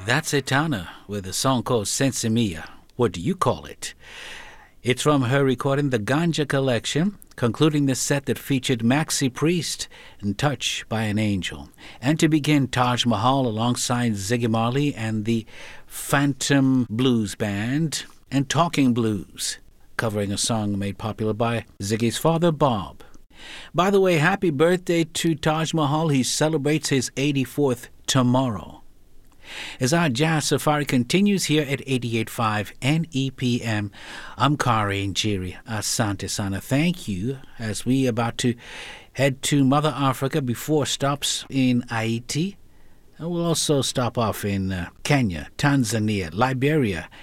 That's Etana with a song called Sensimilla. What do you call it? It's from her recording The Ganja Collection, concluding the set that featured Maxi Priest and Touch by an Angel. And to begin, Taj Mahal alongside Ziggy Marley and the Phantom Blues Band and Talking Blues, covering a song made popular by Ziggy's father, Bob. By the way, happy birthday to Taj Mahal. He celebrates his 84th tomorrow. As our Jazz Safari continues here at 88.5 NEPM, I'm Kari Njiri Asante Sana. Thank you as we about to head to Mother Africa before stops in Haiti. And we'll also stop off in Kenya, Tanzania, Liberia,